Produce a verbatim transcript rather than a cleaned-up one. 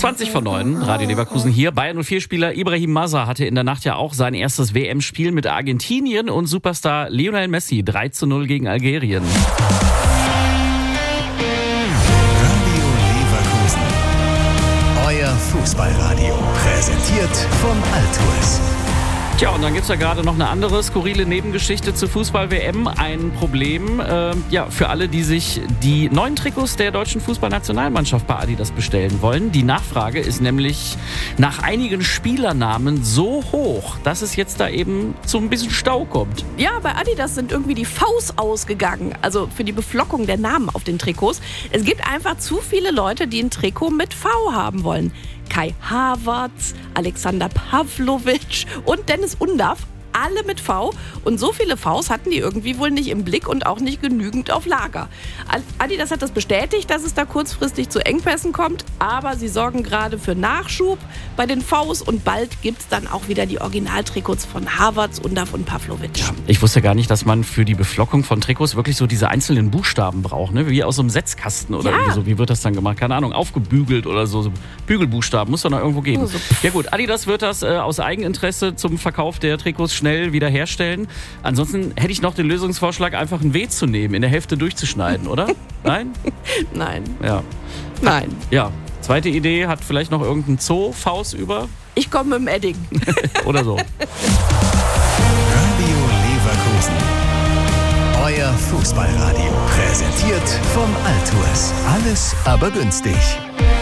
zwanzig vor neun, Radio Leverkusen hier. Bayern null vier-Spieler Ibrahim Mazza hatte in der Nacht ja auch sein erstes W M-Spiel mit Argentinien und Superstar Lionel Messi drei zu null gegen Algerien. Radio Leverkusen. Euer Fußballradio. Präsentiert von Altours. Tja, und dann gibt's ja gerade noch eine andere skurrile Nebengeschichte zur Fußball-W M. Ein Problem äh, ja, für alle, die sich die neuen Trikots der deutschen Fußballnationalmannschaft bei Adidas bestellen wollen. Die Nachfrage ist nämlich nach einigen Spielernamen so hoch, dass es jetzt da eben zu ein bisschen Stau kommt. Ja, bei Adidas sind irgendwie die Vs ausgegangen, also für die Beflockung der Namen auf den Trikots. Es gibt einfach zu viele Leute, die ein Trikot mit V haben wollen. Kai Havertz, Alexander Pavlovic und Dennis Undaff, alle mit V. Und so viele Vs hatten die irgendwie wohl nicht im Blick und auch nicht genügend auf Lager. Adidas hat das bestätigt, dass es da kurzfristig zu Engpässen kommt, aber sie sorgen gerade für Nachschub bei den Vs und bald gibt es dann auch wieder die Originaltrikots von Havertz, Undaff und Pavlovic. Ja, ich wusste gar nicht, dass man für die Beflockung von Trikots wirklich so diese einzelnen Buchstaben braucht, ne? Wie aus so einem Setzkasten oder Ja. irgendwie so. Wie wird das dann gemacht? Keine Ahnung, aufgebügelt oder so. so Bügelbuchstaben muss doch noch irgendwo geben. Oh, so. Ja gut, Adidas wird das äh, aus Eigeninteresse zum Verkauf der Trikots schnell wieder herstellen. Ansonsten hätte ich noch den Lösungsvorschlag, einfach ein W zu nehmen, in der Hälfte durchzuschneiden, oder? Nein? Nein, Ja. nein. Ja. Zweite Idee, hat vielleicht noch irgendein Zoo Faust über? Ich komme mit dem Edding. Oder so. Radio Leverkusen. Euer Fußballradio. Präsentiert von Altours. Alles aber günstig.